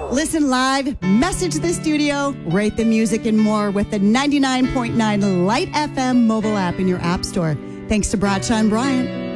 Listen live, message the studio, rate the music, and more with the 99.9 Light FM mobile app in your app store. Thanks to Bradshaw and Bryant.